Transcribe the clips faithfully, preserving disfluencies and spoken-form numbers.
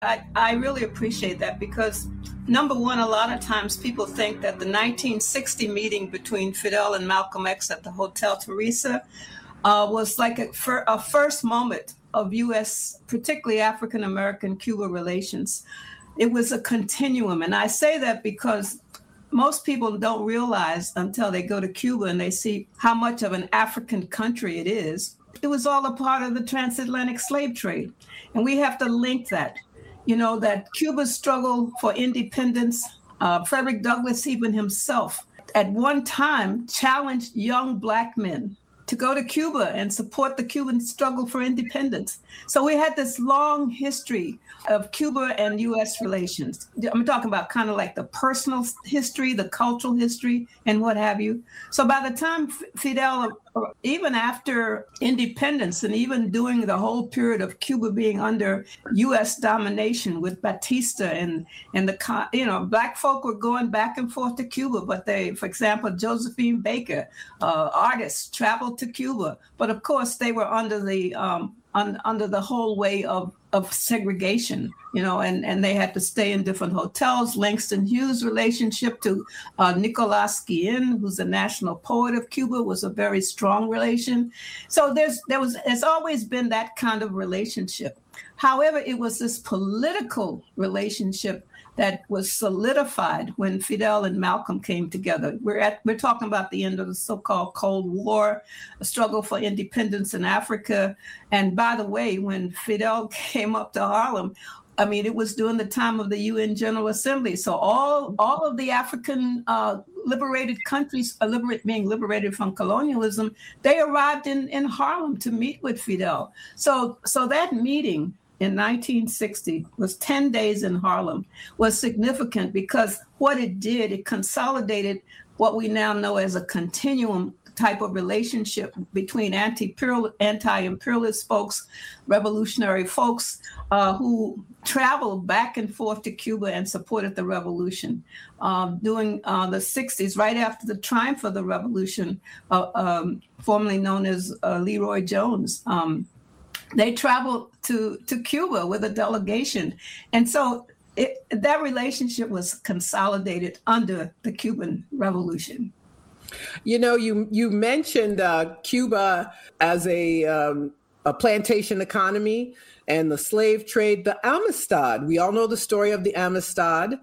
I, I really appreciate that because, number one, a lot of times people think that the nineteen sixty meeting between Fidel and Malcolm X at the Hotel Teresa uh, was like a, fir- a first moment of U S, particularly African American Cuba relations. It was a continuum. And I say that because most people don't realize until they go to Cuba and they see how much of an African country it is. It was all a part of the transatlantic slave trade. And we have to link that. You know, that Cuba's struggle for independence, uh, Frederick Douglass, even himself, at one time challenged young Black men to go to Cuba and support the Cuban struggle for independence. So we had this long history of Cuba and U S relations. I'm talking about kind of like the personal history, the cultural history, and what have you. So by the time Fidel, even after independence and even during the whole period of Cuba being under U S domination with Batista and, and the, you know, Black folk were going back and forth to Cuba, but they, for example, Josephine Baker, uh, artists traveled to Cuba, but of course they were under the um, un, under the whole way of of segregation, you know, and, and they had to stay in different hotels. Langston Hughes' relationship to uh, Nicolas Guillen, who's a national poet of Cuba, was a very strong relation. So there's there was there's always been that kind of relationship. However, it was this political relationship that was solidified when Fidel and Malcolm came together. We're at we're talking about the end of the so-called Cold War, a struggle for independence in Africa. And by the way, when Fidel came up to Harlem, I mean, it was during the time of the U N General Assembly. So all, all of the African uh, liberated countries, uh, liberate, being liberated from colonialism, they arrived in, in Harlem to meet with Fidel. So, so that meeting in nineteen sixty was ten days in Harlem, was significant because what it did, it consolidated what we now know as a continuum type of relationship between anti-imperialist folks, revolutionary folks uh, who traveled back and forth to Cuba and supported the revolution. Um, during uh, the sixties, right after the triumph of the revolution, uh, um, formerly known as uh, Leroy Jones, um, they traveled to, to Cuba with a delegation. And so it, that relationship was consolidated under the Cuban Revolution. You know, you you mentioned uh, Cuba as a, um, a plantation economy and the slave trade, the Amistad. We all know the story of the Amistad,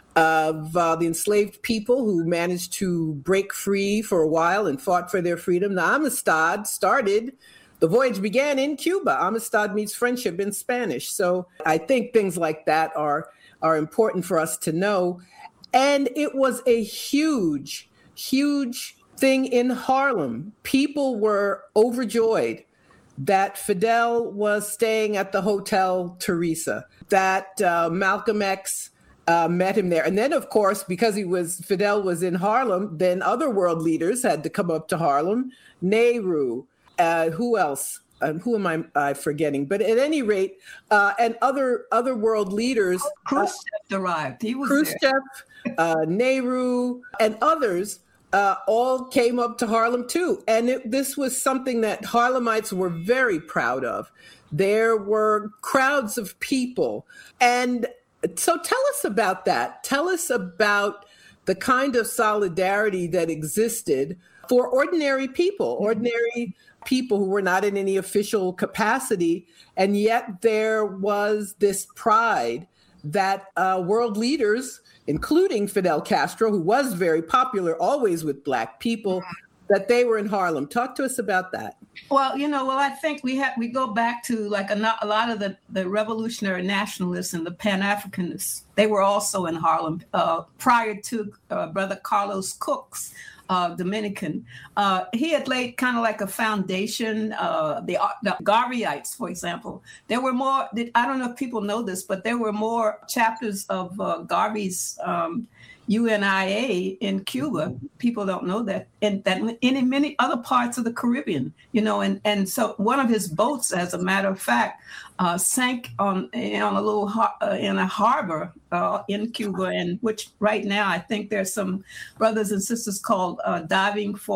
of uh, the enslaved people who managed to break free for a while and fought for their freedom. The Amistad started, the voyage began in Cuba. Amistad means friendship in Spanish. So I think things like that are, are important for us to know. And it was a huge huge thing in Harlem. People were overjoyed that Fidel was staying at the Hotel Teresa, that uh, Malcolm X uh, met him there. And then, of course, because he was Fidel was in Harlem, then other world leaders had to come up to Harlem. Nehru, uh, who else? Um, who am I uh, forgetting? But at any rate, uh, and other other world leaders. Khrushchev uh, arrived. He was Khrushchev, uh, Nehru, and others uh, all came up to Harlem too. And it, this was something that Harlemites were very proud of. There were crowds of people. And so tell us about that. Tell us about the kind of solidarity that existed for ordinary people, ordinary people who were not in any official capacity. And yet there was this pride that uh, world leaders, including Fidel Castro, who was very popular always with Black people, that they were in Harlem. Talk to us about that. Well, you know, well, I think we have we go back to like a, a lot of the, the revolutionary nationalists and the Pan-Africanists. They were also in Harlem uh, prior to uh, Brother Carlos Cook's uh, Dominican. Uh, he had laid kind of like a foundation. Uh, the, the Garveyites, for example, there were more. I don't know if people know this, but there were more chapters of uh, Garvey's um, U N I A in Cuba. People don't know that, and that in many other parts of the Caribbean, you know, and, and so one of his boats, as a matter of fact, uh, sank on on a little har- uh, in a harbor uh, in Cuba, and which right now I think there's some brothers and sisters called uh, Diving for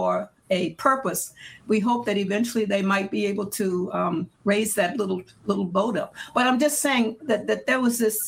a purpose. We hope that eventually they might be able to um, raise that little little boat up. But I'm just saying that that there was this